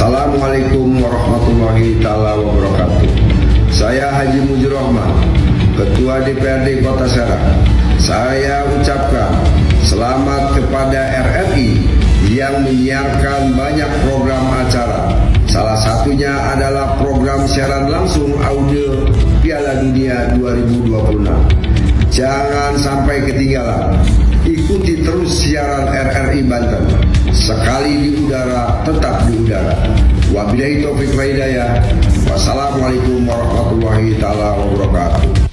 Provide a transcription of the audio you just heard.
Assalamualaikum warahmatullahi taala wabarakatuh. Saya Haji Mujur Rahman, Ketua DPRD Kota Serang. Saya ucapkan selamat kepada RRI yang menyiarkan banyak program acara. Salah satunya adalah program siaran langsung audio Piala Dunia 2026. Jangan sampai ketinggalan. Ikuti terus siaran RRI Banten. Sekali di udara, tetap di udara. Wabillahi taufiq wal hidayah. Wassalamualaikum warahmatullahi taala wabarakatuh.